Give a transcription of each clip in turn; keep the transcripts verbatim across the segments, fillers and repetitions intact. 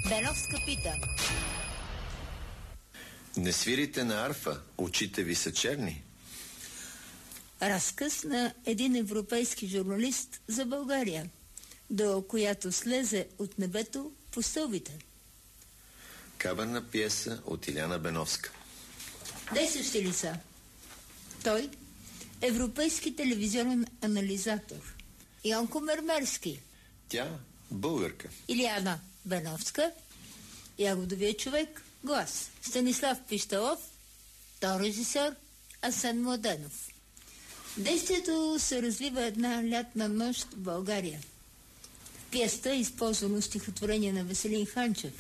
Беновска пита. Не свирите на арфа, очите ви са черни. Разказ на един европейски журналист за България, до която слезе от небето по стълбите. Каберна пиеса от Иляна Беновска. Действащи лица. Той, европейски телевизионен анализатор. Йонко Мермерски. Тя, българка. Иляна Беновска. Ягодовия човек, глас. Станислав Пищалов. То режисьор Асен Младенов. Действието се развива една лятна нощ в България. В пиеста е използвано стихотворение на Веселин Ханчев.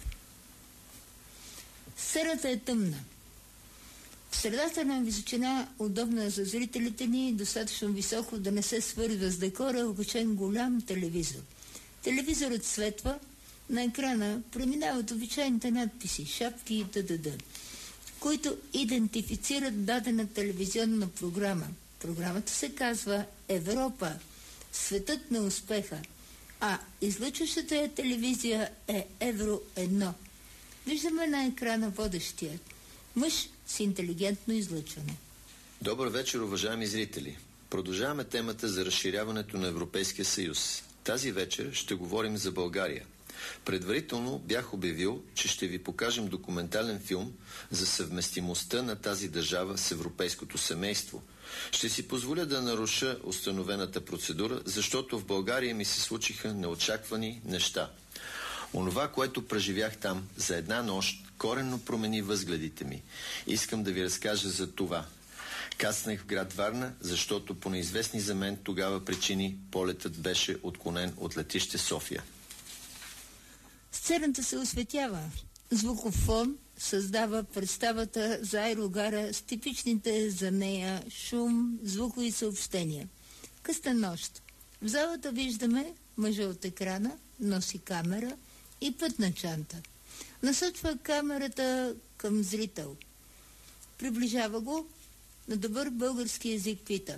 Сцената е тъмна. В средата на височина, удобна за зрителите ни, достатъчно високо да не се свързва с декора, обичен голям телевизор. Телевизорът светва, на екрана преминават обичайните надписи, шапки и т.д., които идентифицират дадена телевизионна програма. Програмата се казва Европа, светът на успеха, а излъчващата я телевизия е Евро едно. Виждаме на екрана водещия мъж с интелигентно излъчване. Добър вечер, уважаеми зрители. Продължаваме темата за разширяването на Европейския съюз. Тази вечер ще говорим за България. Предварително бях обявил, че ще ви покажем документален филм за съвместимостта на тази държава с европейското семейство. Ще си позволя да наруша установената процедура, защото в България ми се случиха неочаквани неща. Онова, което преживях там за една нощ, коренно промени възгледите ми. Искам да ви разкажа за това. Кацнах в град Варна, защото по неизвестни за мен тогава причини полетът беше отклонен от летище София. Сцената се осветява. Звукофон създава представата за аерогара с типичните за нея шум, звукови съобщения. Късна нощ. В залата виждаме мъжа от екрана, носи камера и пътна чанта. Насочва камерата към зрител. Приближава го, на добър български език пита.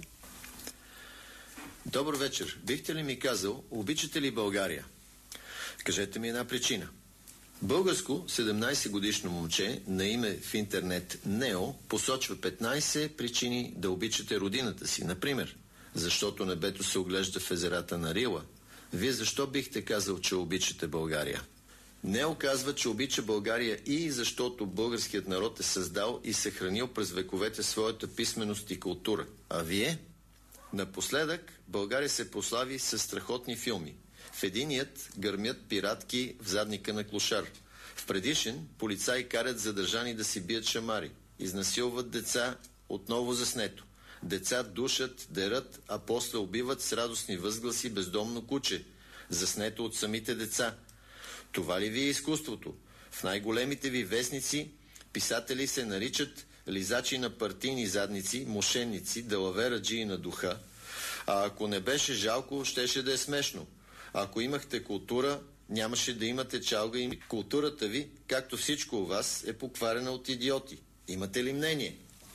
Добър вечер. Бихте ли ми казал, обичате ли България? Кажете ми една причина. Българско седемнайсет годишно момче на име в интернет Нео посочва петнайсет причини да обичате родината си. Например, защото небето се оглежда в езерата на Рила. Вие защо бихте казал, че обичате България? Нео казва, че обича България и защото българският народ е създал и съхранил през вековете своята писменост и култура. А вие? Напоследък България се прослави със страхотни филми. В единият гърмят пиратки в задника на клошар. В предишен полицаи карат задържани да си бият шамари. Изнасилват деца, отново заснето. Деца душат, дерат, а после убиват с радостни възгласи бездомно куче, заснето от самите деца. Това ли ви е изкуството? В най-големите ви вестници писатели се наричат лизачи на партийни задници, мошенници, далавераджии на духа. А ако не беше жалко, щеше да е смешно. Ако имахте култура, нямаше да имате чалга и културата ви, както всичко у вас, е покварена от идиоти. Имате ли мнение?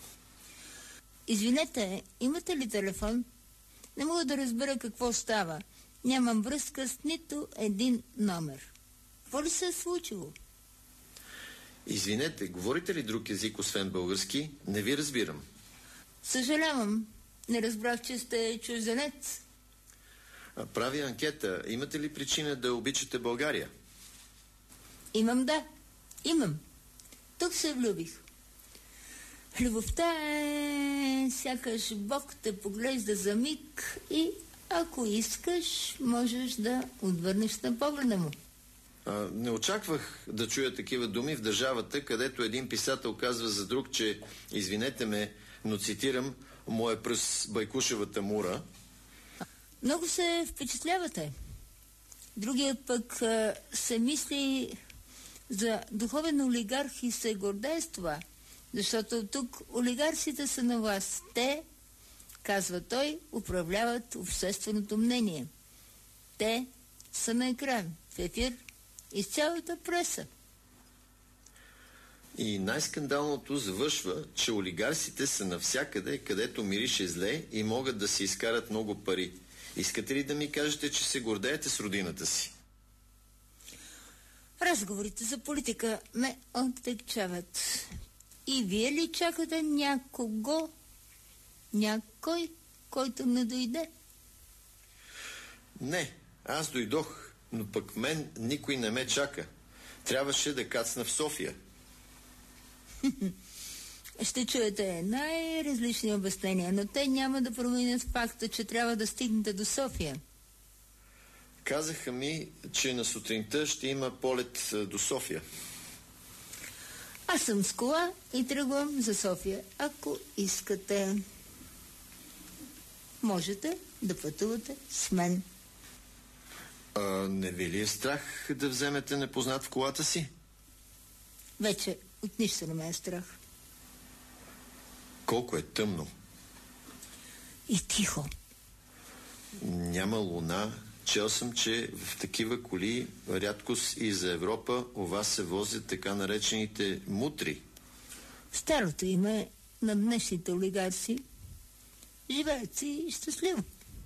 Извинете, имате ли телефон? Не мога да разбера какво става. Нямам връзка с нито един номер. Какво ли се е случило? Извинете, говорите ли друг език, освен български? Не ви разбирам. Съжалявам. Не разбрах, че сте чужденец. Прави анкета. Имате ли причина да обичате България? Имам, да. Имам. Тук се влюбих. Любовта е сякаш Бог те поглежда за миг и ако искаш, можеш да отвърнеш на погледа му. А, не очаквах да чуя такива думи в държавата, където един писател казва за друг, че извинете ме, но цитирам, му е пръс Байкушевата мура. Много се впечатлявате. Другият пък а, се мисли за духовен олигарх и се гордее с това, защото тук олигарсите са на власт. Те, казва той, управляват общественото мнение. Те са на екран, в ефир, из цялата преса. И най-скандалното завършва, че олигарсите са навсякъде, където мирише зле и могат да си изкарат много пари. Искате ли да ми кажете, че се гордеете с родината си? Разговорите за политика ме оттекчават. И вие ли чакате някого, някой, който не дойде? Не, аз дойдох, но пък мен никой не ме чака. Трябваше да кацна в София. Ще чуете най-различни обяснения, но те няма да променят факта, че трябва да стигнете до София. Казаха ми, че на сутринта ще има полет до София. Аз съм с кола и тръгвам за София. Ако искате, можете да пътувате с мен. А, не ви ли е страх да вземете непознат в колата си? Вече от нищо не ме е страх. Колко е тъмно. И тихо. Няма луна. Чел съм, че в такива коли рядкост и за Европа у вас се возят така наречените мутри. Старото име на днешните олигарси. Живеят си щастливо.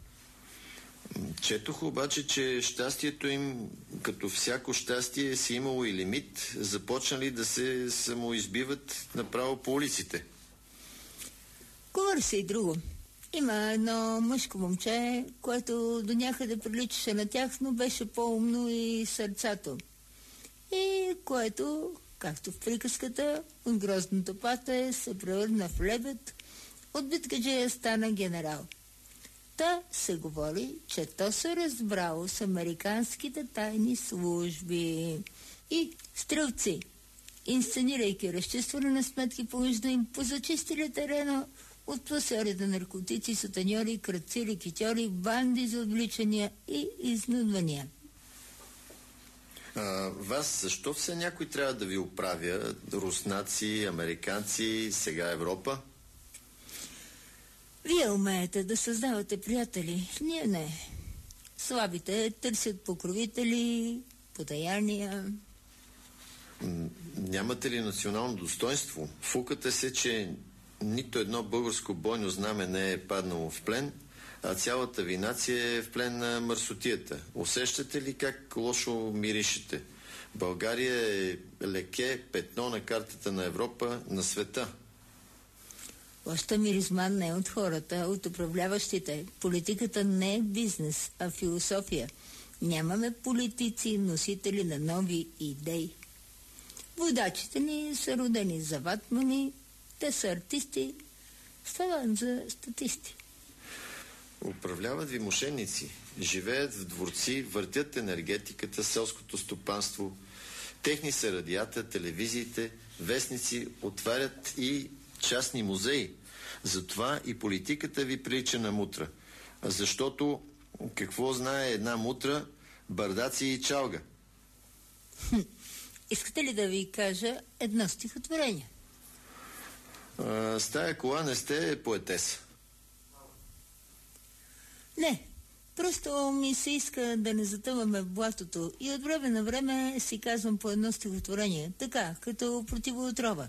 Четох обаче, че щастието им, като всяко щастие, си имало и лимит. Започнали да се самоизбиват направо по улиците. Говори се и друго. Има едно мъжко момче, което до някъде приличаше на тях, но беше по-умно и сърцато. И което, както в приказката, от грозното пате се превърна в лебед, от биткаджия стана генерал. Та се говори, че то се разбрало с американските тайни служби. И стрелци, инсценирайки разчистване на сметки помежду им, позачистили терена от пласьорите наркотици, сутаньори, крадци, рекетьори, банди за отвличания и изнудвания. А, вас защо все някой трябва да ви оправя? Руснаци, американци, сега Европа? Вие умеете да създавате приятели, ние не. Слабите търсят покровители, подаяния. Нямате ли национално достоинство? Фукате се, че нито едно българско бойно знаме не е паднало в плен, а цялата ви нация е в плен на мърсотията. Усещате ли как лошо миришете? България е леке петно на картата на Европа, на света. Лошата миризма не е от хората, а от управляващите. Политиката не е бизнес, а философия. Нямаме политици, носители на нови идеи. Водачите ни са родени за ватмани, те са артисти, стават за статисти. Управляват ви мошенници. Живеят в дворци, въртят енергетиката, селското стопанство. Техни са радията, телевизиите, вестници, отварят и частни музеи. Затова и политиката ви прилича на мутра. Защото какво знае една мутра? Бардаци и чалга. Хм. Искате ли да ви кажа едно стихотворение? А, с тая кола не сте поетеса. Не, просто ми се иска да не затъваме в блатото и от време на време си казвам по едно стихотворение, така, като противоотрова.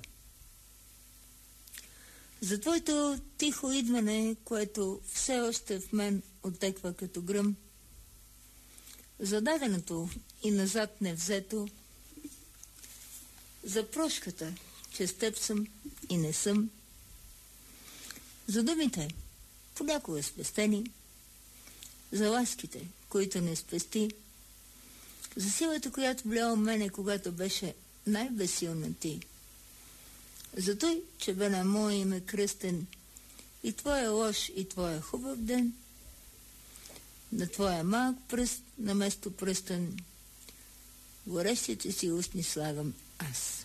За твоето тихо идване, което все още в мен отеква като гръм, за даденото и назад невзето, за прошката, че с теб съм и не съм, за думите, понякога спестени, за ласките, които не спести, за силата, която влияла мене, когато беше най-безсилна ти, за той, че бе на мое име кръстен и твоя лош и твоя хубав ден, на твоя малък пръст на место пръстен, горещите си устни слагам аз.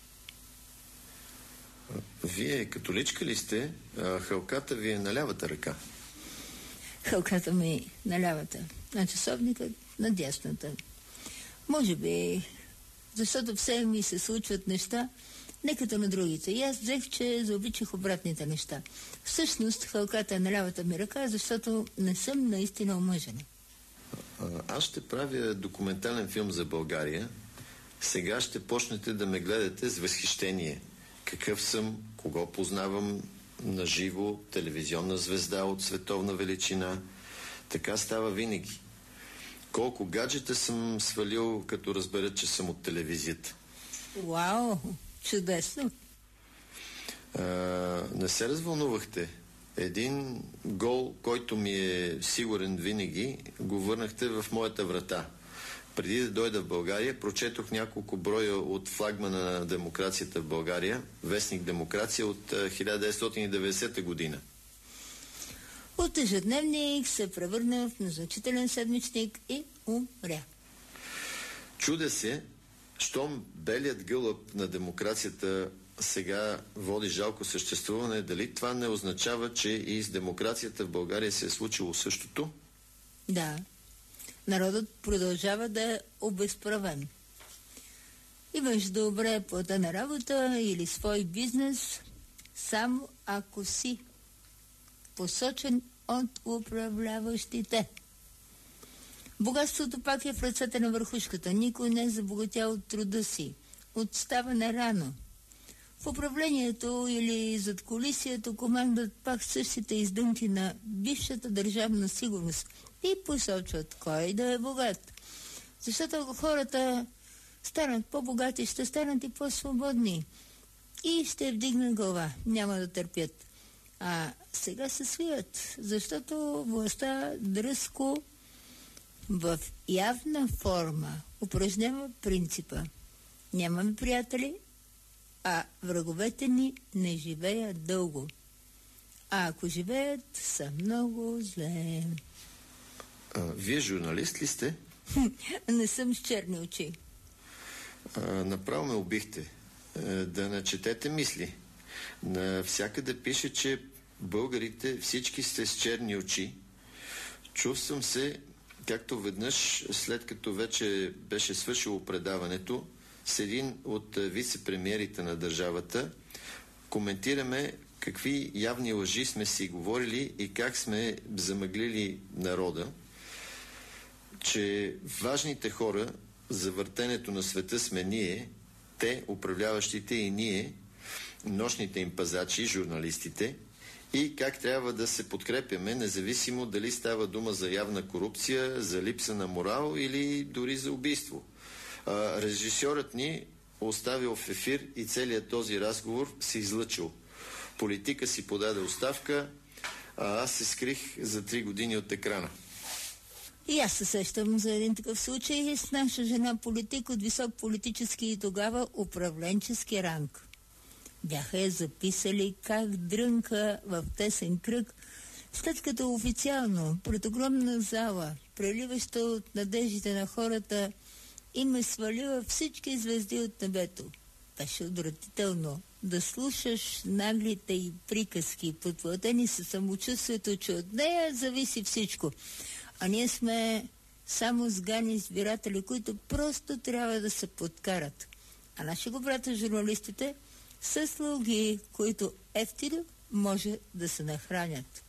Вие католичка ли сте? А хълката ви е на лявата ръка. Хълката ми на лявата, а часовникът на дясната. Може би, защото все ми се случват неща, не като на другите. И аз взех, че заобичах обратните неща. Всъщност, хълката е на лявата ми ръка, защото не съм наистина омъжена. Аз ще правя документален филм за България. Сега ще почнете да ме гледате с възхищение. Какъв съм, кого познавам наживо, телевизионна звезда от световна величина. Така става винаги. Колко гаджета съм свалил, като разбера, че съм от телевизията. Вау, чудесно. А, не се развълнувахте. Един гол, който ми е сигурен винаги, го върнахте в моята врата. Преди да дойда в България, прочетох няколко броя от флагмана на демокрацията в България, вестник Демокрация от хиляда деветстотин и деветдесета година. От ежедневник се превърна в незначителен седмичник и умря. Чудя се, щом белият гълъб на демокрацията сега води жалко съществуване, дали това не означава, че и с демокрацията в България се е случило същото? Да. Народът продължава да е обезправен. Имаш добре платена работа или свой бизнес, само ако си посочен от управляващите. Богатството пак е в ръцете на върхушката. Никой не е забогатял от труда си. Отставане рано. В управлението или зад колисието командат пак същите издънки на бившата държавна сигурност и посочват кой да е богат. Защото ако хората станат по-богати, ще станат и по-свободни и ще вдигнат глава. Няма да търпят. А сега се свият, защото властта дръзко в явна форма упражнява принципа. Нямаме приятели, а враговете ни не живеят дълго. А ако живеят, са много зле. А, вие журналист ли сте? Не съм с черни очи. А, направо ме убихте. А, да не четете мисли. Навсякъде пише, че българите всички сте с черни очи. Чувствам се, както веднъж, след като вече беше свършило предаването, с един от вице-премиерите на държавата, коментираме какви явни лъжи сме си говорили и как сме замъглили народа, че важните хора за въртенето на света сме ние, те, управляващите и ние, нощните им пазачи, журналистите, и как трябва да се подкрепяме, независимо дали става дума за явна корупция, за липса на морал или дори за убийство. А, режисьорът ни оставил в ефир и целият този разговор се излъчил. Политика си подаде оставка, а аз се скрих за три години от екрана. И аз се сещам за един такъв случай с наша жена политик от висок политически и тогава управленчески ранг. Бяха я записали как дрънка в тесен кръг, след като официално пред огромна зала, преливаща от надеждите на хората, им е свалила всички звезди от небето. Беше отвратително да слушаш наглите и приказки, подплатени със самочувствието, че от нея зависи всичко. А ние сме само сгани избиратели, които просто трябва да се подкарат. А наши го брата журналистите са слуги, които ефтино може да се нахранят.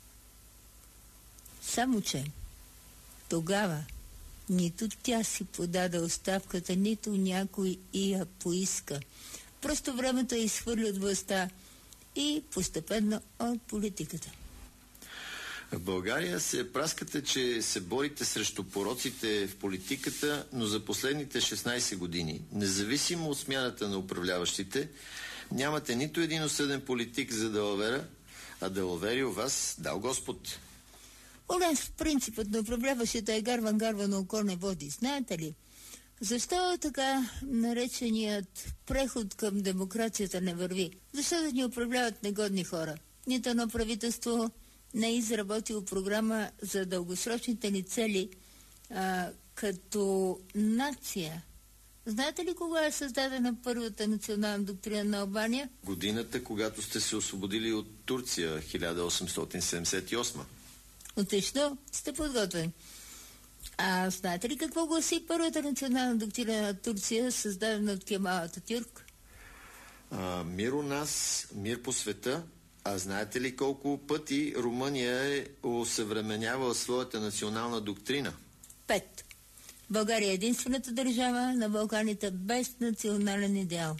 Само че тогава нито тя си подаде оставката, нито някой и я поиска. Просто времето я изхвърли от властта и постепенно от политиката. В България се праскате, че се борите срещу пороците в политиката, но за последните шестнайсет години, независимо от смяната на управляващите, нямате нито един осъден политик за далавера, а далавери у вас дал Господ. У нас принципът на управляващите е гарван-гарван око не води. Знаете ли? Защо така нареченият преход към демокрацията не върви? Защо да ни управляват негодни хора? Нито едно правителство не е изработило програма за дългосрочните ни цели а, като нация. Знаете ли кога е създадена първата национална доктрина на Албания? Годината, когато сте се освободили от Турция, хиляда осемстотин седемдесет и осма. Отлично, сте подготвени. А знаете ли какво гласи първата национална доктрина на Турция, създадена от Кемал Ататюрк? А, мир у нас, мир по света. А знаете ли колко пъти Румъния е осъвременявала своята национална доктрина? Пет. България е единствената държава на Балканите без национален идеал.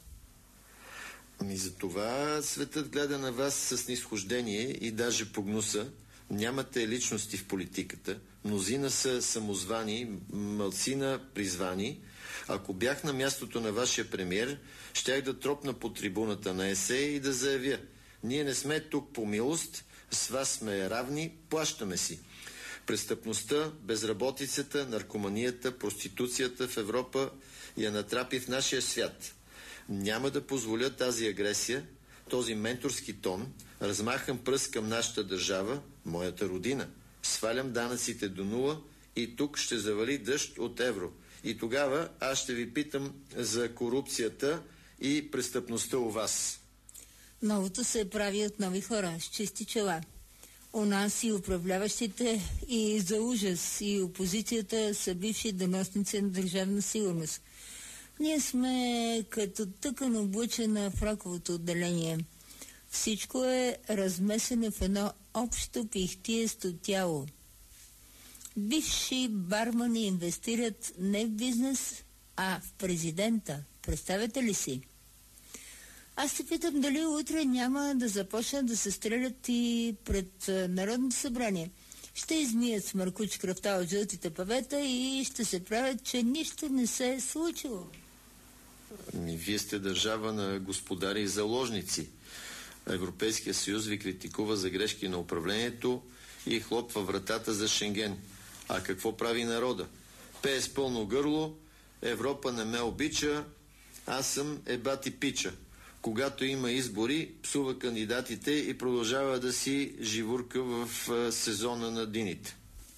Ами за това светът гледа на вас с нисхождение и даже погнуса, Нямате личности в политиката, мнозина са самозвани, малцина призвани. Ако бях на мястото на вашия премиер, щях да тропна по трибуната на ЕСЕ и да заявя: ние не сме тук по милост, с вас сме равни, плащаме си. Престъпността, безработицата, наркоманията, проституцията в Европа я натрапи в нашия свят. Няма да позволя тази агресия, този менторски тон, размахан пръст към нашата държава, моята родина. Свалям данъците до нула и тук ще завали дъжд от евро. И тогава аз ще ви питам за корупцията и престъпността у вас. Новото се прави от нови хора, с чисти чела. У нас и управляващите, и за ужас, и опозицията са бивши доносници на държавна сигурност. Ние сме като тъкан облъчена в раковото отделение. Всичко е размесено в едно общо пихтиесто тяло. Бивши бармани инвестират не в бизнес, а в президента. Представете ли си? Аз се питам дали утре няма да започнат да се стрелят и пред Народното събрание. Ще измият с маркуч кръвта от жълтите павета и ще се правят, че нищо не се е случило. Ами, вие сте държава на господари и заложници. Европейския съюз ви критикува за грешки на управлението и хлопва вратата за Шенген. А какво прави народа? Пее с пълно гърло: Европа не ме обича, аз съм ебати пича. Когато има избори, псува кандидатите и продължава да си живурка в сезона на дините.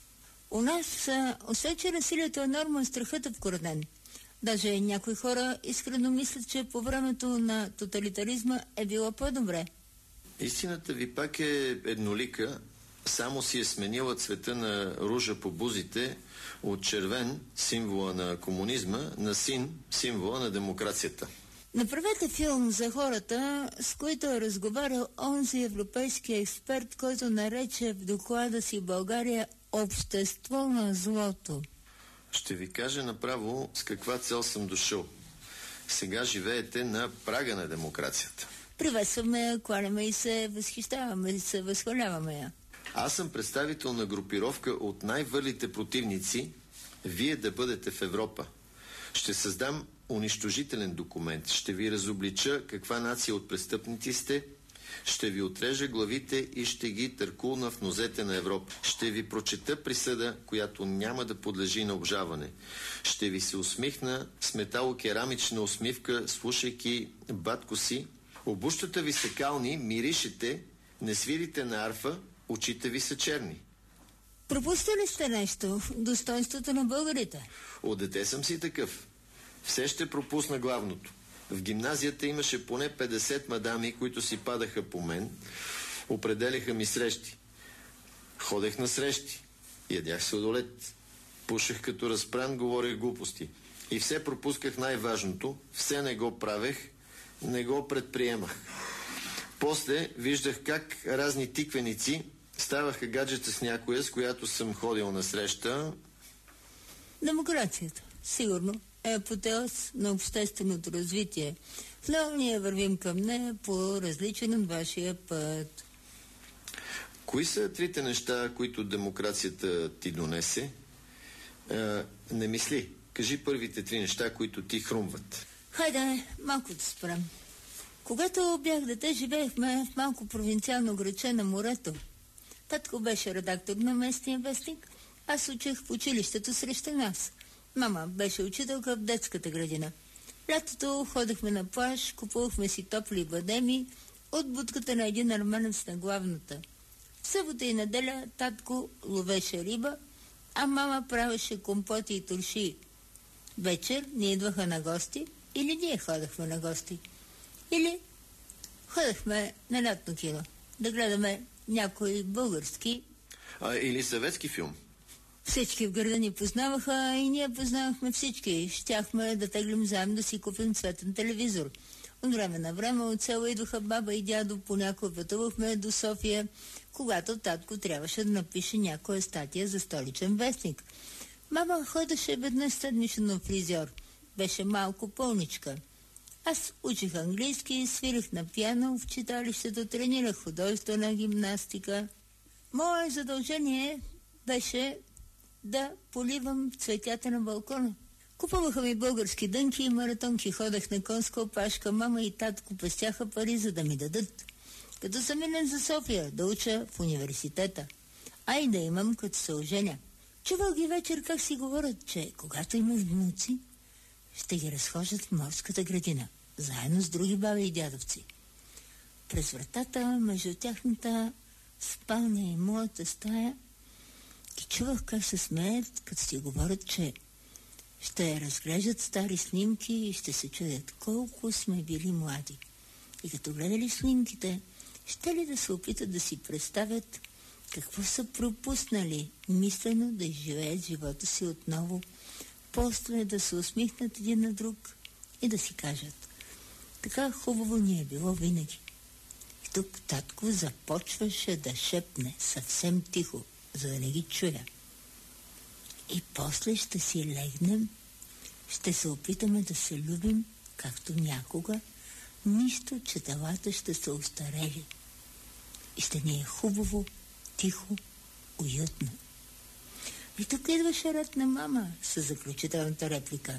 У нас, освен че насилието е норма, страхът е вкоренен. Даже някои хора искрено мислят, че по времето на тоталитаризма е било по-добре. Истината ви пак е еднолика, само си е сменила цвета на ружа по бузите от червен, символа на комунизма, на син, символа на демокрацията. Направете филм за хората, с които е разговарял онзи европейски експерт, който нарече в доклада си България общество на злото. Ще ви кажа направо с каква цел съм дошъл. Сега живеете на прага на демокрацията. Приветстваме я, кланяме и се възхищаваме и се възхваляваме я. Аз съм представител на групировка от най-върлите противници вие да бъдете в Европа. Ще създам унищожителен документ. Ще ви разоблича каква нация от престъпници сте. Ще ви отрежа главите и ще ги търкулна в нозете на Европа. Ще ви прочета присъда, която няма да подлежи на обжаване. Ще ви се усмихна с металокерамична усмивка, слушайки батко си. Обущата ви са кални, миришете, не свирите на арфа, очите ви са черни. Пропустили сте нещо? Достоинството на българите. От дете съм си такъв. Все ще пропусна главното. В гимназията имаше поне петдесет мадами, които си падаха по мен, определяха ми срещи. Ходех на срещи, ядях сладолед, пушех като разпран, говорех глупости. И все пропусках най-важното, все не го правех, не го предприемах. После виждах как разни тиквеници ставаха гаджета с някоя, с която съм ходил на среща. Демокрацията, сигурно, е апотеоз на общественото развитие. Но ние вървим към нея по различен от вашия път. Кои са трите неща, които демокрацията ти донесе? А, не мисли. Кажи първите три неща, които ти хрумват. Хайде, малко да спрем. Когато бях дете, живеехме в малко провинциално градче на морето. Татко беше редактор на местния вестник. Аз учех в училището срещу нас. Мама беше учителка в детската градина. Лятото ходехме на плаж, купувахме си топли бадеми от будката на един арменец на главната. В събота и неделя татко ловеше риба, а мама правеше компоти и туршии. Вечер ни идваха на гости или ние ходехме на гости. Или ходехме на лятно кино да гледаме някой български а, или съветски филм. Всички в града ни познаваха и ние познавахме всички. Щяхме да теглим заедно да си купим цветен телевизор. От време на време от село идваха баба и дядо, понякога пътувахме до София, когато татко трябваше да напише някоя статия за столичен вестник. Мама ходеше веднъж седмично на фризьор. Беше малко пълничка. Аз учих английски, свирих на пиано, в читалището тренирах художествена гимнастика. мое задължение беше да поливам цветята на балкона. Купуваха ми български дънки и маратонки, ходех на конска опашка, мама и татко пестяха пари, за да ми дадат. Като заминем за София, да уча в университета. А и да имам, като се оженя. Чувал ги вечер как си говорят, че когато имат внуци, ще ги разхождат в морската градина, заедно с други баби и дядовци. През вратата, между тяхната спалня и моята стая, ги чувах как се смеят, като си говорят, че ще разглеждат стари снимки и ще се чудят колко сме били млади. И като гледали снимките, ще ли да се опитат да си представят какво са пропуснали мислено да изживеят живота си отново, после да се усмихнат един на друг и да си кажат: така хубаво ни е било винаги. И тук татко започваше да шепне съвсем тихо, за да не ги чуя. И после ще си легнем, ще се опитаме да се любим, както някога, нищо, че телата ще са остарели. И ще ни е хубаво, тихо, уютно. И тук идваше ред на мама със заключителната реплика.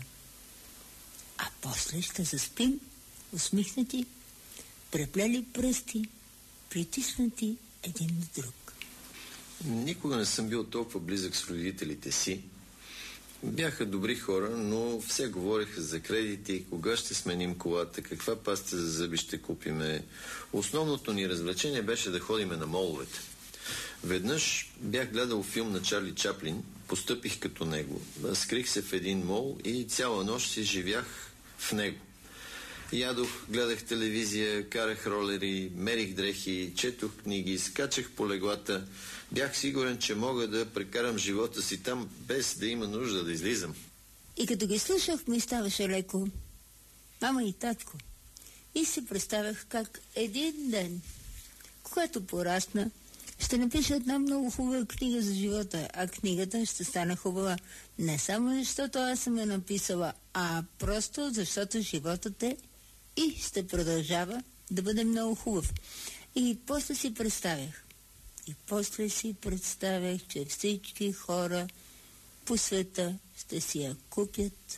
А после ще заспим, усмихнати, преплели пръсти, притиснати един на друг. Никога не съм бил толкова близък с родителите си. Бяха добри хора, но все говореха за кредити, кога ще сменим колата, каква паста за зъби ще купиме. Основното ни развлечение беше да ходиме на моловете. Веднъж бях гледал филм на Чарли Чаплин, постъпих като него. Скрих се в един мол и цяла нощ си живях в него. Ядох, гледах телевизия, карах ролери, мерих дрехи, четох книги, скачах по леглата. Бях сигурен, че мога да прекарам живота си там, без да има нужда да излизам. И като ги слушах, ми ставаше леко. Мама и татко. И си представях как един ден, когато порасна, ще напиша една много хубава книга за живота, а книгата ще стане хубава не само защото аз съм я написала, а просто защото животът е и ще продължава да бъде много хубав. И после си представях. И после си представях, че всички хора по света ще си я купят.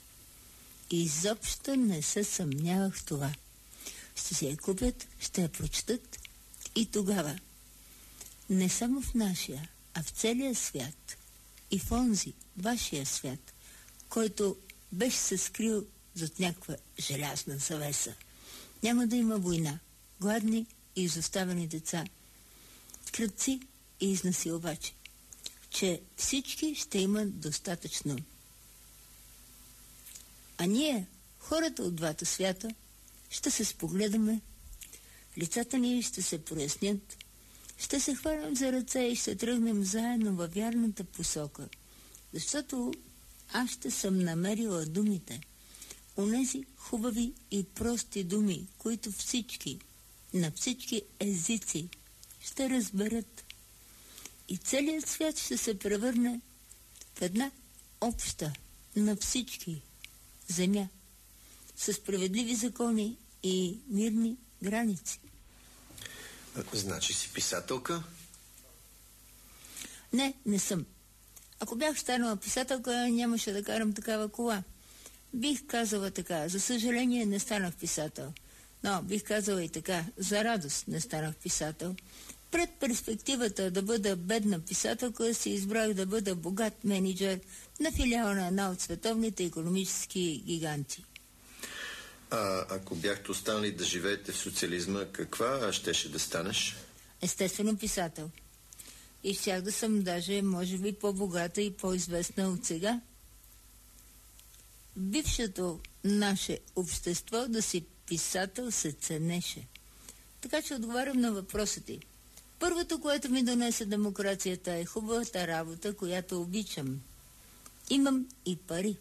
И изобщо не се съмнявах в това. Ще си я купят, ще я прочетат и тогава не само в нашия, а в целия свят и в онзи, вашия свят, който беше се скрил зад някаква желязна завеса. Няма да има война, гладни и изоставени деца, крадци и изнасилвачи, че всички ще имат достатъчно. А ние, хората от двата свята, ще се спогледаме, лицата ни ще се прояснят, ще се хванем за ръце и ще тръгнем заедно във вярната посока, защото аз ще съм намерила думите, онези хубави и прости думи, които всички, на всички езици ще разберат. И целият свят ще се превърне в една обща на всички земя, с справедливи закони и мирни граници. Значи си писателка? Не, не съм. Ако бях станала писателка, нямаше да карам такава кола. Бих казала така: за съжаление не станах писател. Но бих казала и така: за радост не станах писател. Пред перспективата да бъда бедна писателка си избрах да бъда богат менеджер на филиала на една от световните икономически гиганти. А ако бяхте останали да живеете в социализма, каква щеше да станеш? Естествено писател. И щях да съм даже, може би, по-богата и по-известна от сега. Бившето наше общество да си писател се ценеше. Така че отговарям на въпроса ти. Първото, което ми донесе демокрацията, е хубавата работа, която обичам. Имам и пари.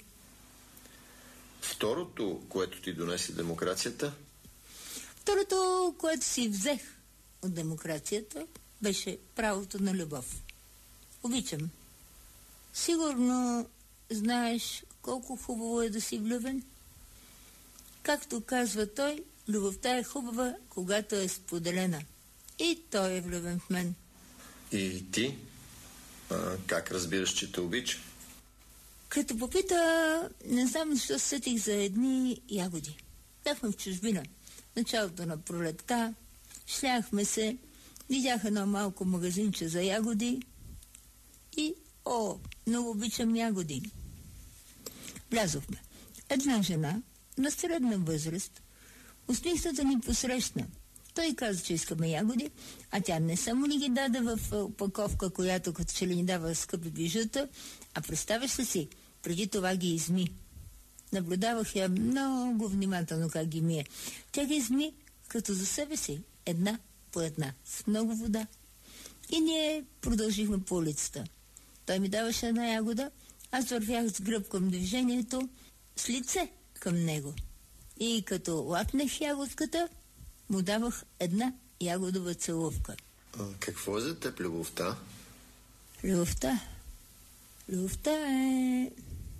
Второто, което ти донесе демокрацията? Второто, което си взех от демокрацията, беше правото на любов. Обичам. Сигурно знаеш колко хубаво е да си влюбен. Както казва той, любовта е хубава, когато е споделена. И той е влюбен в мен. И ти? А, как разбираш, че те обича? Като попита, не знам защо сетих за едни ягоди. Бяхме в чужбина. Началото на пролетта, шляхме се, видях едно малко магазинче за ягоди и, о, много обичам ягоди. Влязохме. Една жена на средна възраст усмихната ни посрещна. Той каза, че искаме ягоди, а тя не само ли ги даде в опаковка, която като че ли ни дава скъпи бижута, а представяш ли си, преди това ги изми. Наблюдавах я много внимателно как ги мие. Тя ги изми като за себе си, една по една, с много вода. И ние продължихме по улицата. Той ми даваше една ягода, аз вървях с гръб към движението, с лице към него. И като лапнех ягодката, му давах една ягодова целувка. А, какво е за теб любовта? Любовта? Любовта е...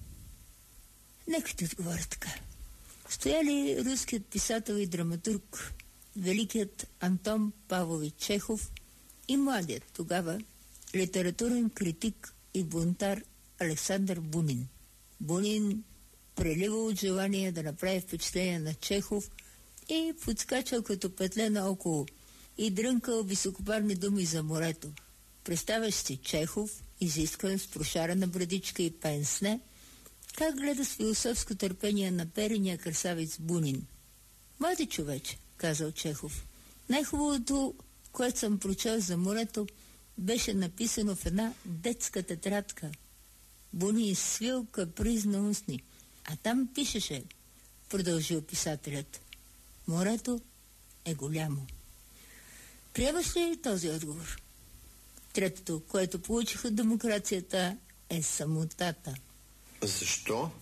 Нека ти отговоря така. Стояли руският писател и драматург, великият Антон Павлович Чехов и младият тогава литературен критик и бунтар Александър Бунин. Бунин преливал от желание да направи впечатление на Чехов и подскачал като петле наоколо и дрънкал високопарни думи за морето. Представяш си Чехов, изискан с прошарена брадичка и пенсне, как гледа с философско търпение на перения красавец Бунин. Млади човече, казал Чехов, най-хубавото, което съм прочел за морето, беше написано в една детска тетрадка. Бунин свил капризно устни, а там пишеше, продължил писателят, морето е голямо. Приемаш ли този отговор? Третото, което получих от демокрацията, е самотата. Защо?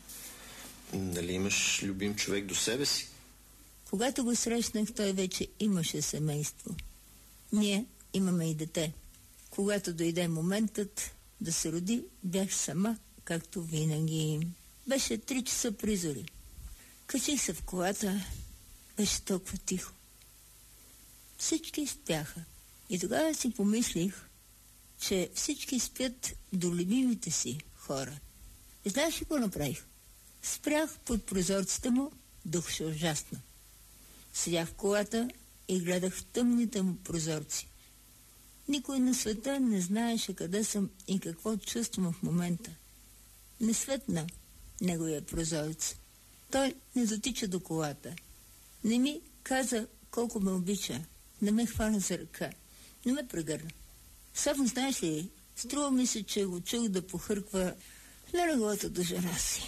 Нали имаш любим човек до себе си? Когато го срещнах, той вече имаше семейство. Ние имаме и дете. Когато дойде моментът да се роди, бях сама, както винаги. Беше три часа призори. Качих се в колата, беше толкова тихо. Всички спяха. И тогава си помислих, че всички спят до любимите си хора. И знаеш ли какво направих? Спрях под прозорците му, духше ужасно. Седях в колата и гледах в тъмните му прозорци. Никой на света не знаеше къде съм и какво чувствам в момента. Не светна неговия прозорец. Той не дотича до колата. Не ми каза колко ме обича. Не ме хвана за ръка. Не ме прегърна. Само знаеш ли, струва ми се, че го чух да похърква на леглото до жена си.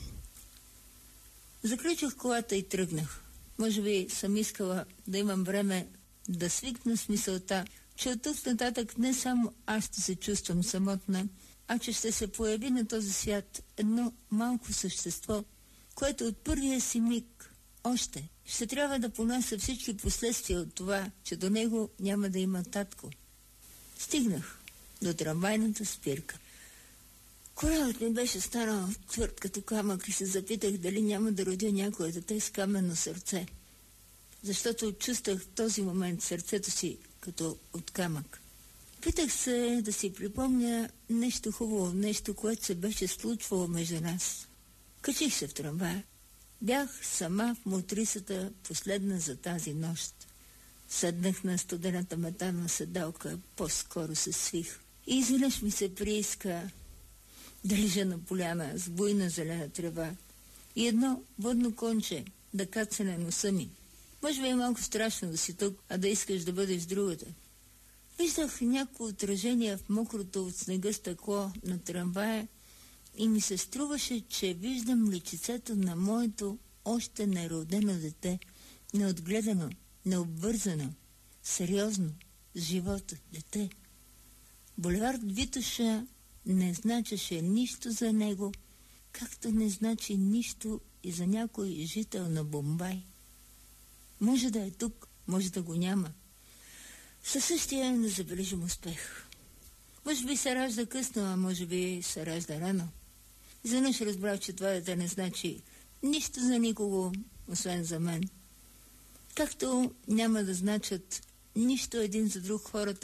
Заключих колата и тръгнах. Може би съм искала да имам време да свикна с мисълта, че от тук нататък не само аз ще се чувствам самотна, а че ще се появи на този свят едно малко същество, което от първия си миг още ще трябва да понася всички последствия от това, че до него няма да има татко. Стигнах до трамвайната спирка. Коралът ми беше станал твърд като камък и се запитах дали няма да родя някое дете с каменно сърце. Защото чувствах в този момент сърцето си като от камък. Питах се да си припомня нещо хубаво, нещо, което се беше случвало между нас. Качих се в трамвая. Бях сама в мотрисата, последна за тази нощ. Седнах на студената метална седалка, по-скоро се свих. И изведнъж ми се прииска да лежа на поляна с буйна зелена трева и едно водно конче да каца на носа ми. Може би е малко страшно да си тук, а да искаш да бъдеш с другата. Виждах някакво отражение в мокрото от снега стъкло на трамвая и ми се струваше, че виждам личицето на моето още неродено дете, неотгледано, необвързано, сериозно, с живота дете. Булевард Витоша не значеше нищо за него, както не значи нищо и за някой жител на Бомбай. Може да е тук, може да го няма. Със същия незабележим успех. Може би се ражда късно, а може би се ражда рано. Изведнъж разбрах, че това дете не значи нищо за никого, освен за мен. Както няма да значат нищо един за друг хората,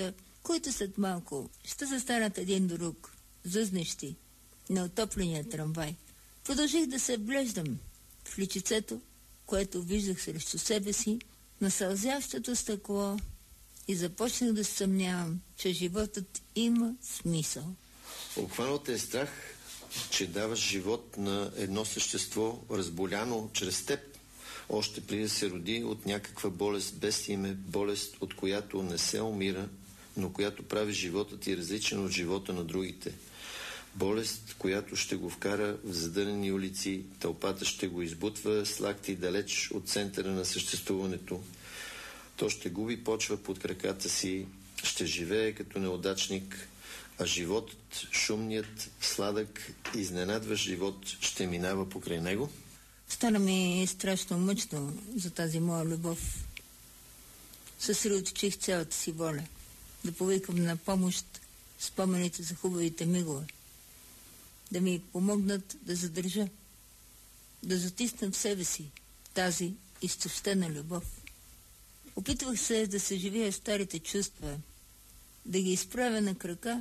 които след малко ще застанат един до друг, зъзнещи на отопления трамвай. Продължих да се вглеждам в личицето, което виждах срещу себе си, на сълзящото стъкло и започнах да се съмнявам, че животът има смисъл. Обхванал те е страх, че даваш живот на едно същество, разболяно чрез теб, още преди да се роди от някаква болест без име, болест, от която не се умира, но която прави живота ти различен от живота на другите. Болест, която ще го вкара в задънени улици, тълпата ще го избутва с лакти далеч от центъра на съществуването. То ще губи почва под краката си, ще живее като неудачник, а животът, шумният, сладък, изненадващ живот ще минава покрай него. Стана ми страшно мъчно за тази моя любов. Съсредоточих цялата си воля да повикам на помощ спомените за хубавите мигове, да ми помогнат да задържа, да затисна в себе си тази изтощена любов. Опитвах се да съживя старите чувства, да ги изправя на крака,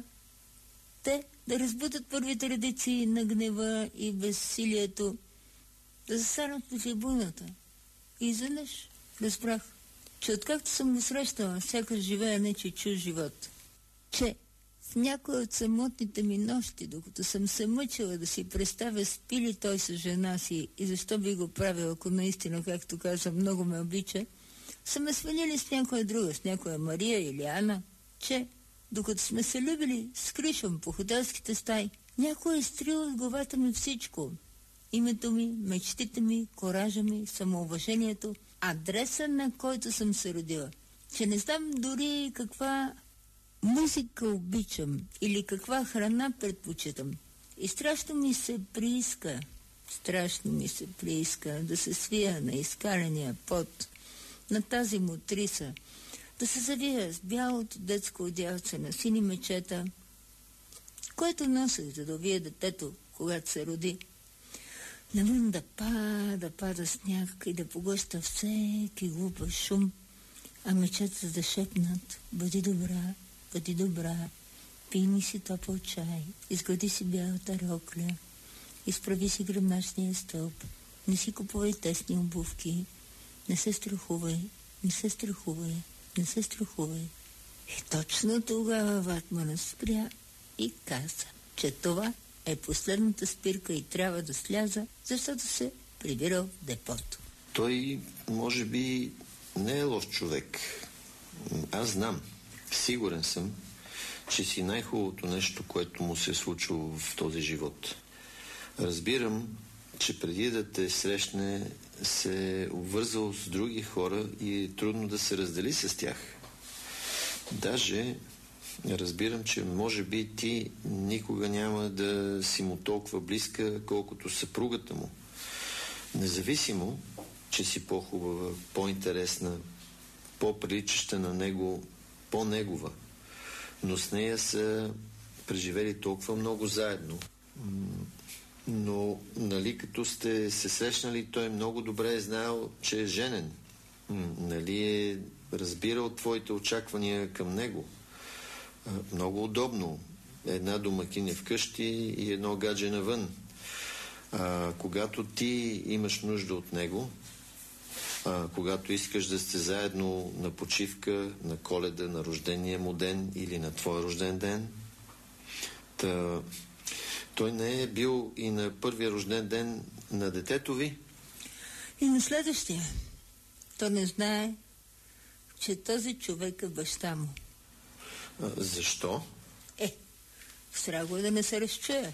те да разбудат първите редици на гнева и безсилието, да застанат в либуната. И изведнъж разбрах, че откакто съм го срещала, сякаш живея нечи чуж живот. Че в някои от самотните ми нощи, докато съм се мъчила да си представя спи ли той с жена си и защо би го правил, ако наистина, както каза, много ме обича, са ме свалили с някоя друга, с някоя Мария или Ана, че докато сме се любили, скришвам по хотелските стаи, някой е стрил от главата ми всичко. Името ми, мечтите ми, коража ми, самоуважението, адреса, на който съм се родила. Че не знам дори каква музика обичам или каква храна предпочитам. И страшно ми се прииска, страшно ми се прииска да се свия на изкаления пот, на тази мутриса, да се завия с бялото детско одялце на сини мечета, което носех, за да увия детето, когато се роди. Навън да пада, да пада сняг и да поглъща всеки глупав шум, а мечетата да шепнат: бъди добра, бъди добра, пийни си топъл чай, изглади си бялата рокля, изправи си гръбначния стълб, не си купувай тесни обувки, не се страхувай, не се страхувай, не се страхувай. И точно тогава ватманът спря и каза, че това е последната спирка и трябва да сляза, защото се прибирал в депото. Той, може би, не е лош човек. Аз знам, сигурен съм, че си най-хубавото нещо, което му се е случило в този живот. Разбирам, че преди да те срещне, се е обвързал с други хора и е трудно да се раздели с тях. Даже разбирам, че може би ти никога няма да си му толкова близка, колкото съпругата му. Независимо, че си по-хубава, по-интересна, по-приличаща на него, по-негова. Но с нея са преживели толкова много заедно. Но, нали, като сте се срещнали, той много добре е знаел, че е женен. Нали е разбирал твоите очаквания към него. Много удобно. Една домакиня вкъщи и едно гадже навън. А, когато ти имаш нужда от него, а, когато искаш да сте заедно на почивка, на Коледа, на рождения му ден или на твой рожден ден, та, той не е бил и на първия рожден ден на детето ви? И на следващия. То не знае, че този човек е баща му. А, защо? Е, сраго е да не се разчуя.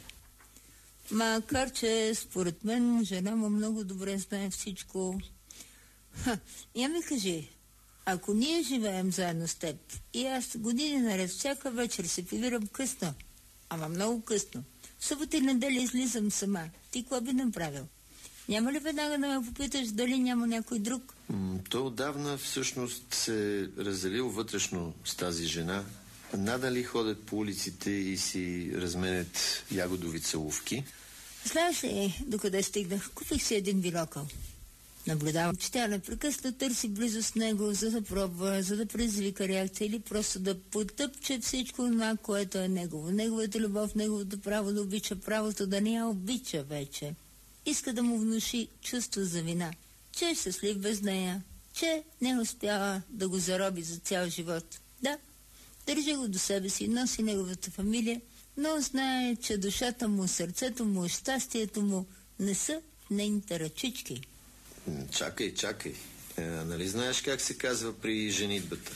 Макар че, според мен, жена му много добре знае всичко. Ха, я ми кажи, ако ние живеем заедно с теб и аз години наред всяка вечер се прибирам късно, ама много късно, в събота и неделя излизам сама, ти какво би направил? Няма ли веднага да ме попиташ дали няма някой друг? М, той отдавна всъщност се е разделил вътрешно с тази жена. Надали ходят по улиците и си разменят ягодови целувки? Знаеш ли, докъде стигнах? Купих си един бинокъл. Наблюдавам, че тя непрекъснато търси близост с него, за да пробва, за да предизвика реакция или просто да потъпче всичко това, което е негово. Неговата любов, неговото право да обича, правото да не я обича вече. Иска да му внуши чувство за вина, че е щастлив без нея, че не успява да го зароби за цял живот. Да, държи го до себе си, носи неговата фамилия, но знае, че душата му, сърцето му, щастието му не са в нейните ръчички. Чакай, чакай. Е, нали знаеш как се казва при женитбата?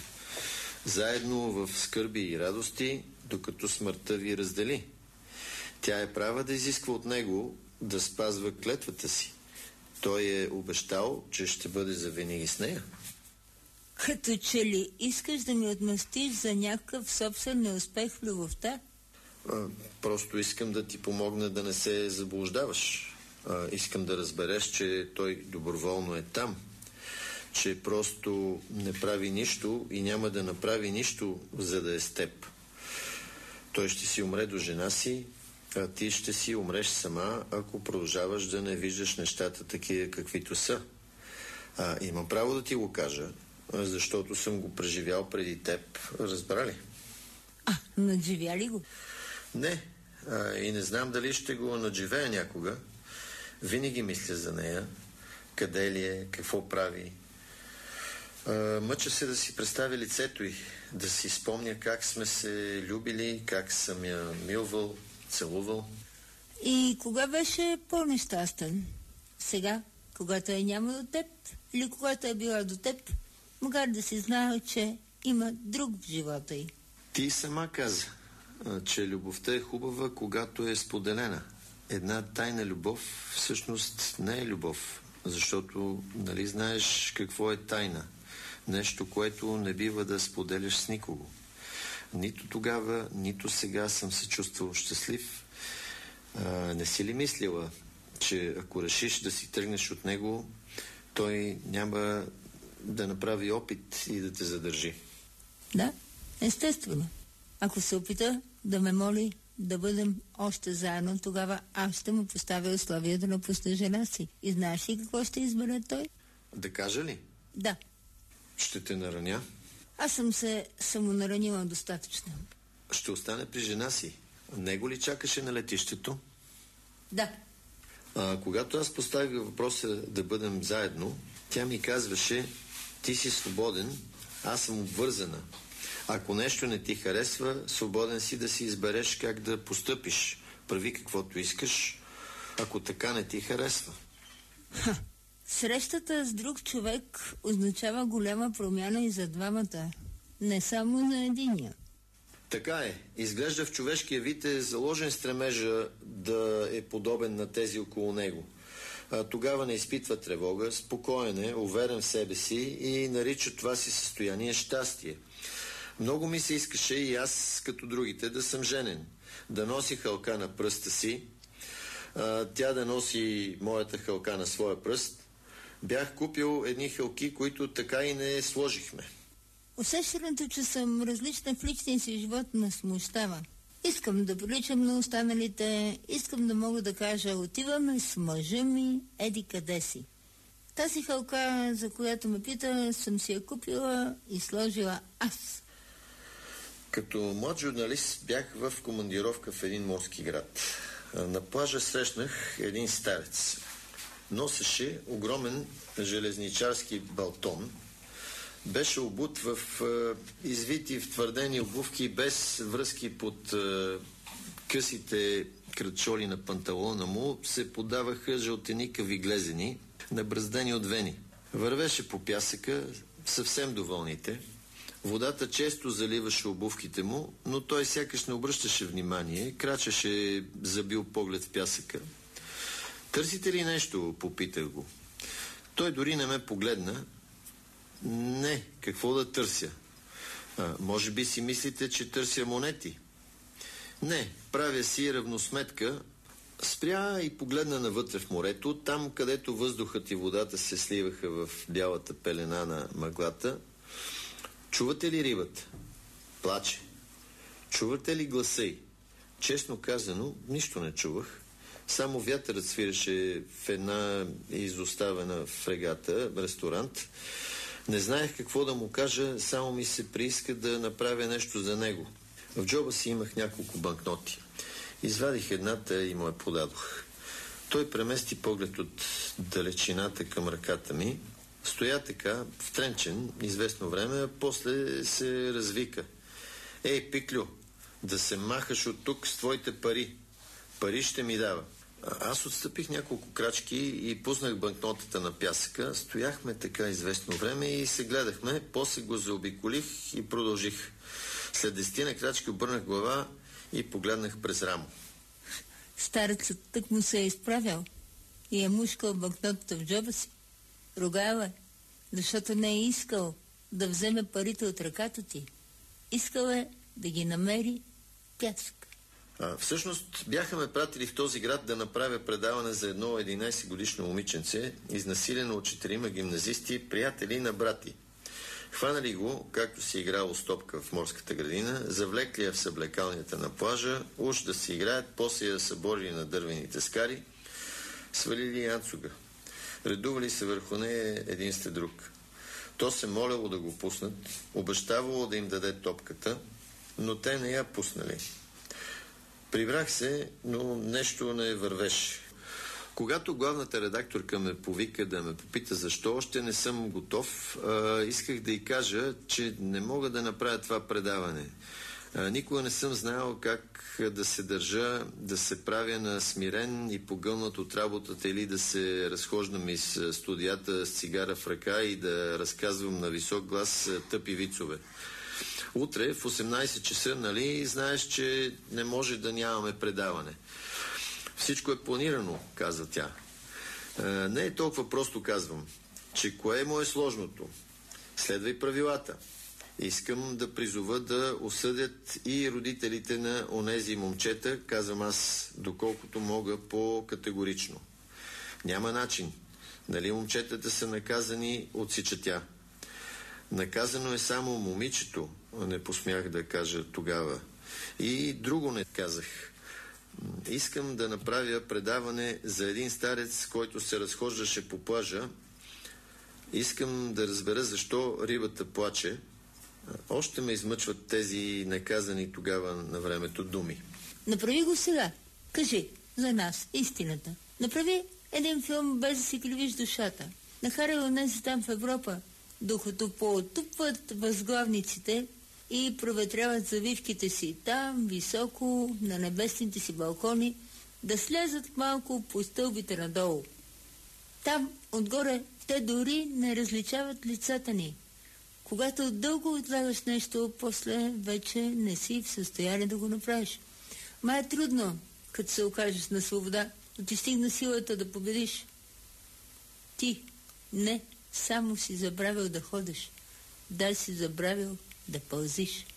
Заедно в скърби и радости, докато смъртта ви раздели. Тя е права да изисква от него да спазва клетвата си. Той е обещал, че ще бъде завинаги с нея. Като че ли искаш да ми отмъстиш за някакъв собствен неуспех в любовта? А, просто искам да ти помогна да не се заблуждаваш. А, искам да разбереш, че той доброволно е там. Че просто не прави нищо и няма да направи нищо, за да е с теб. Той ще си умре до жена си, а ти ще си умреш сама, ако продължаваш да не виждаш нещата такива, каквито са. А, имам право да ти го кажа, защото съм го преживял преди теб. Разбра ли? А, надживя ли го? Не. А, и не знам дали ще го надживея някога. Винаги мисля за нея. Къде ли е, какво прави. А, мъча се да си представя лицето й, да си спомня как сме се любили, как съм я милвал, целувал. И кога беше по-нещастен? Сега, когато е няма до теб, или когато е била до теб, макар да си знае, че има друг в живота й? Ти сама каза, че любовта е хубава, когато е споделена. Една тайна любов всъщност не е любов, защото нали знаеш какво е тайна? Нещо, което не бива да споделяш с никого. Нито тогава, нито сега съм се чувствал щастлив. А, не си ли мислила, че ако решиш да си тръгнеш от него, той няма да направи опит и да те задържи? Да, естествено. Ако се опита да ме моли да бъдем още заедно, тогава аз ще му поставя условия да напусне жена си. И знаеш ли какво ще избере той? Да кажа ли? Да. Ще те нараня. Аз съм се самонаранила достатъчно. Ще остане при жена си. Него ли чакаше на летището? Да. А, когато аз поставих въпроса да бъдем заедно, тя ми казваше: ти си свободен, аз съм обвързана. Ако нещо не ти харесва, свободен си да си избереш как да постъпиш. Прави каквото искаш, ако така не ти харесва. Ха. Срещата с друг човек означава голяма промяна и за двамата. Не само за единия. Така е. Изглежда в човешкия вид е заложен стремежа да е подобен на тези около него. А, тогава не изпитва тревога, спокоен е, уверен в себе си и нарича това си състояние щастие. Много ми се искаше и аз, като другите, да съм женен. Да носи хълка на пръста си, а, тя да носи моята хълка на своя пръст. Бях купил едни хълки, които така и не сложихме. Усещането, че съм различна в личния си живот, ме смущава. Искам да приличам на останалите, искам да мога да кажа: отиваме с мъжа ми, еди къде си. Тази хълка, за която ме пита, съм си я купила и сложила аз. Като млад журналист бях в командировка в един морски град. На плажа срещнах един старец. Носеше огромен железничарски балтон. Беше обут в е, извити в твърдени обувки, без връзки под е, късите кръчоли на панталона му. Се подаваха жълтеникави глезени, набраздени от вени. Вървеше по пясъка, съвсем доволните. Водата често заливаше обувките му, но той сякаш не обръщаше внимание, крачеше забил поглед в пясъка. Търсите ли нещо? Попитах го. Той дори не ме погледна. Не, какво да търся? А, може би си мислите, че търся монети? Не, правя си равносметка. Спря и погледна навътре в морето, там където въздухът и водата се сливаха в бялата пелена на мъглата. Чувате ли рибата? Плаче. Чувате ли гласа й? Честно казано, нищо не чувах. Само вятърът свиреше в една изоставена фрегата, ресторант. Не знаех какво да му кажа, само ми се прииска да направя нещо за него. В джоба си имах няколко банкноти. Извадих едната и му я подадох. Той премести поглед от далечината към ръката ми. Стоя така, втренчен, известно време, а после се развика. Ей, Пиклю, да се махаш от тук с твоите пари. Пари ще ми дава. Аз отстъпих няколко крачки и пуснах банкнотата на пясъка. Стояхме така известно време и се гледахме. После го заобиколих и продължих. След десетина крачки обърнах глава и погледнах през рамо. Старецът тък му се е изправял и е мушкал банкнотата в джоба си. Ругаел е, защото не е искал да вземе парите от ръката ти. Искал е да ги намери пясък. А, всъщност бяха ме пратили в този град да направя предаване за едно единайсет годишно момиченце, изнасилено от четирима гимназисти, приятели на брати. Хванали го, както си играло с топка в морската градина, завлекли я в съблекалнята на плажа, уж да си играят, после я съборили на дървените скари, свалили анцуга. Редували се върху нея един след друг. То се моляло да го пуснат, обещавало да им даде топката, но те не я пуснали. Прибрах се, но нещо не вървеше. Когато главната редакторка ме повика да ме попита защо още не съм готов, а, исках да й кажа, че не мога да направя това предаване. А, никога не съм знаел как да се държа, да се правя на смирен и погълнат от работата или да се разхождам из студията с цигара в ръка и да разказвам на висок глас тъпи вицове. Утре в осемнайсет часа, нали, знаеш, че не може да нямаме предаване. Всичко е планирано, каза тя. А, не е толкова просто, казвам, че кое му е сложното. Следвай правилата. Искам да призова да осъдят и родителите на онези момчета, казвам аз, доколкото мога по-категорично. Няма начин. Нали момчетата са наказани, отсича тя. Наказано е само момичето, не посмях да кажа тогава. И друго не казах. Искам да направя предаване за един старец, който се разхождаше по плажа. Искам да разбера защо рибата плаче. Още ме измъчват тези наказани тогава на времето думи. Направи го сега. Кажи за нас истината. Направи един филм без да си кривиш душата. Нахарай онези там в Европа, докато поотупват възглавниците и проветряват завивките си там, високо, на небесните си балкони, да слязат малко по стълбите надолу. Там, отгоре, те дори не различават лицата ни. Когато дълго отлагаш нещо, после вече не си в състояние да го направиш. Ма е трудно, като се окажеш на свобода, да ти стигна силата да победиш. Ти не само си забравил да ходиш, дай си забравил да пълзиш.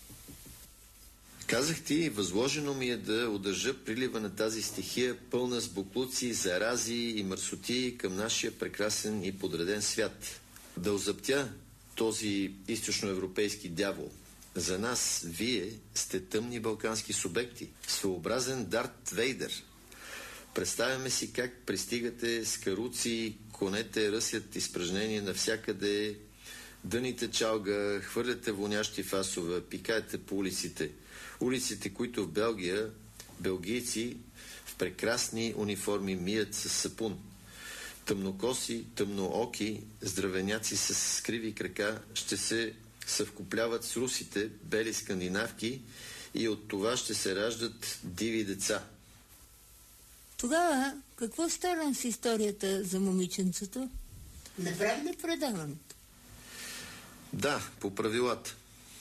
Казах ти, възложено ми е да удържа прилива на тази стихия, пълна с буклуци, зарази и мърсоти към нашия прекрасен и подреден свят. Да озаптя този източноевропейски дявол. За нас, вие сте тъмни балкански субекти, своеобразен Дарт Вейдер. Представяме си как пристигате с каруци, конете ръсят изпражнения навсякъде, дъните чалга, хвърляте вонящи фасове, пикаете по улиците. Улиците, които в Белгия, белгийци в прекрасни униформи мият с сапун. Тъмнокоси, тъмнооки, здравеняци с криви крака ще се съвкупляват с русите, бели скандинавки, и от това ще се раждат диви деца. Тогава какво стана с историята за момиченцето? Направи ли предаването? Да, по правилата.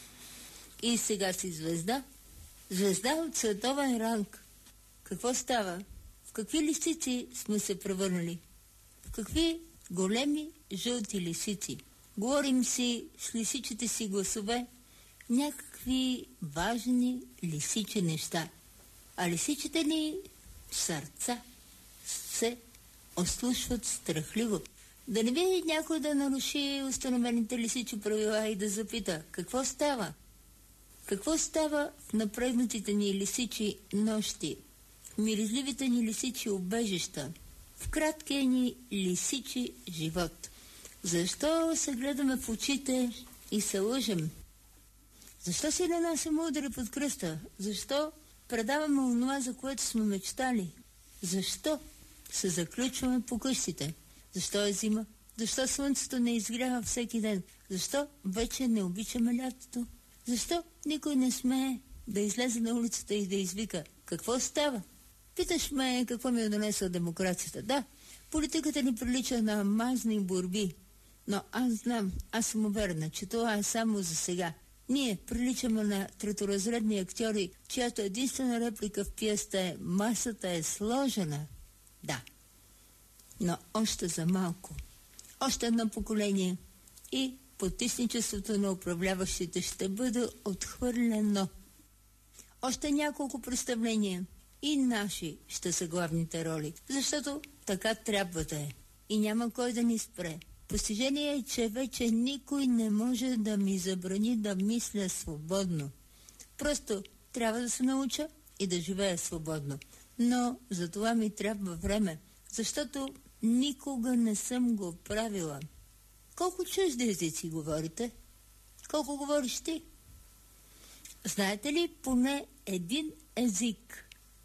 И сега си звезда. Звезда от световен ранг. Какво става? В какви лисици сме се превърнали? В какви големи жълти лисици? Говорим си с лисичите си гласове някакви важни лисичи неща. А лисичите ни сърца се ослушват страхливо. Да не би някой да наруши установените лисичи правила и да запита какво става? Какво става в напрегнатите ни лисичи нощи? миризливите ни лисичи убежища, в краткия ни лисичи живот? Защо се гледаме в очите и се лъжем? Защо си нанасяме удари под кръста? Защо предаваме онова, за което сме мечтали? Защо се заключваме по къщите? Защо е зима? Защо слънцето не изгрява всеки ден? Защо вече не обичаме лятото? Защо никой не смее да излезе на улицата и да извика: какво става? Питаш ме какво ми е донесла демокрацията. Да, политиката ни прилича на мазни борби, но аз знам, аз съм уверена, че това е само за сега. Ние приличаме на треторазредни актьори, чиято единствена реплика в пиеста е: масата е сложена. Да, но още за малко. Още едно поколение и потисничеството на управляващите ще бъде отхвърлено. Още няколко представления и наши ще са главните роли, защото така трябва да е. И няма кой да ни спре. Постижение е, че вече никой не може да ми забрани да мисля свободно. Просто трябва да се науча и да живея свободно. Но за това ми трябва време, защото никога не съм го правила. Колко чужди езици говорите? Колко говориш ти? Знаете ли поне един език,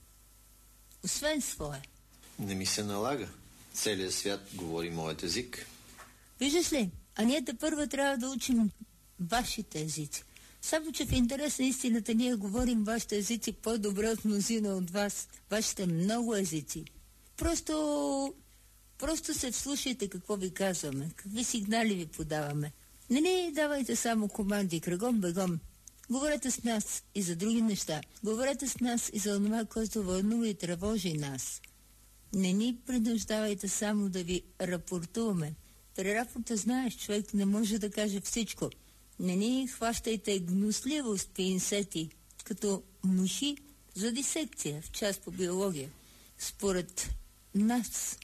освен своя? Не ми се налага. Целият свят говори моят език. Виждаш ли, а ние тепърва трябва да учим вашите езици. Само че в интерес на истината ние говорим вашите езици по-добре от мнозина от вас. Вашите много езици. Просто... Просто се вслушайте какво ви казваме, какви сигнали ви подаваме. Не ни давайте само команди, кръгом бегом. Говорете с нас и за други неща. Говорете с нас и за това, което вълнува и тревожи нас. Не ни принуждавайте само да ви рапортуваме. При рапорта, знаеш, човек не може да каже всичко. Не ни хващайте гнусливо с пинсети, като муши за дисекция в част по биология. Според нас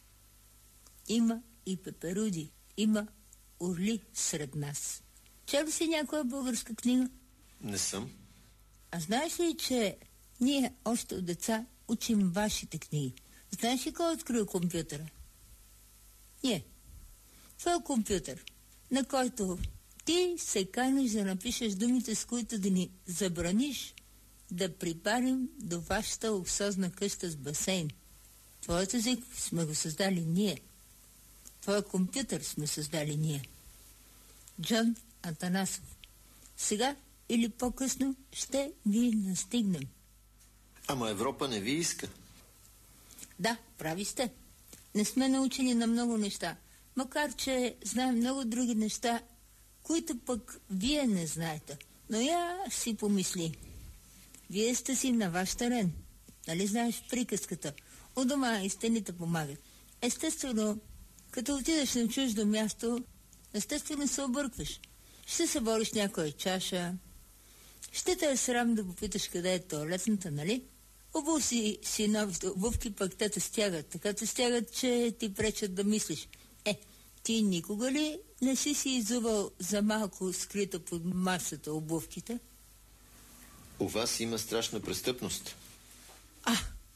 има и пеперуди, има орли сред нас. Чел ли си някоя българска книга? Не съм. А знаеш ли, че ние още от деца учим вашите книги? Знаеш ли кой е открил компютъра? Ние. Това е компютър, на който ти се каниш да напишеш думите, с които да ни забраниш да припарим до вашата луксозна къща с басейн. Твоят език сме го създали ние. Твоя компютър сме създали ние. Джон Атанасов. Сега или по-късно ще ви настигнем. Ама Европа не ви иска. Да, прави сте. Не сме научени на много неща, макар че знаем много други неща, които пък вие не знаете. Но я си помисли. Вие сте си на ваш терен. Нали знаеш приказката? У дома и стените помагат. Естествено, като отидеш на чуждо място, естествено се объркваш. Ще се бориш някоя чаша, ще те е срам да попиташ къде е тоалетната, нали? Обул си, си новите обувки, пък те те стягат. Така те стягат, че ти пречат да мислиш. Е, ти никога ли не си си изувал за малко скрита под масата обувките? У вас има страшна престъпност. А,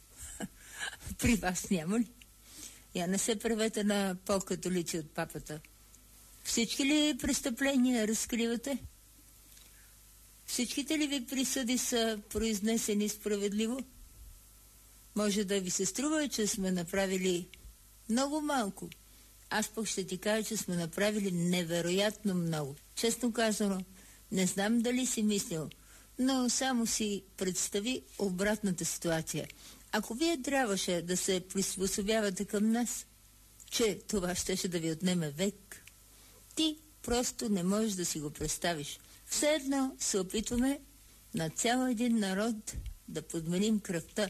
при вас няма ли? Я не се правете на по-католици от папата. Всички ли престъпления разкривате? Всичките ли ви присъди са произнесени справедливо? Може да ви се струва, че сме направили много малко. Аз пък ще ти кажа, че сме направили невероятно много. Честно казано, не знам дали си мислил, но само си представи обратната ситуация. Ако вие трябваше да се приспособявате към нас, че това щеше да ви отнеме век, ти просто не можеш да си го представиш. Все едно се опитваме на цял един народ да подменим кръвта.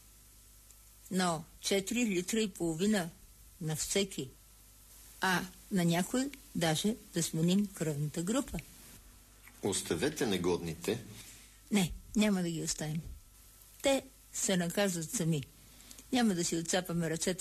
Но четири литра и половина на всеки, а на някой даже да сменим кръвната група. Оставете негодните. Не, няма да ги оставим. Те се наказват сами. Няма да си отцапаме ръцете